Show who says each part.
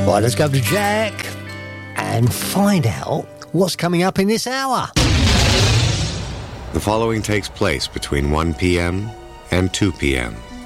Speaker 1: Right, let's go to Jack and find out what's coming up in this hour.
Speaker 2: The following takes place between 1 p.m. and 2 p.m.